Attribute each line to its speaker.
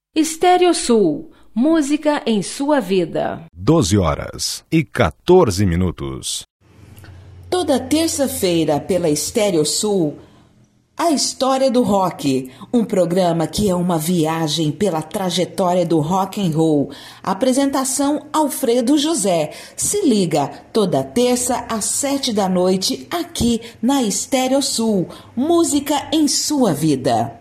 Speaker 1: Estéreo Sul, música em sua vida.
Speaker 2: 12h14.
Speaker 3: Toda terça-feira pela Estéreo Sul, A História do Rock, um programa que é uma viagem pela trajetória do rock and roll. Apresentação Alfredo José. Se liga, toda terça às 7 da noite, aqui na Estéreo Sul, música em sua vida.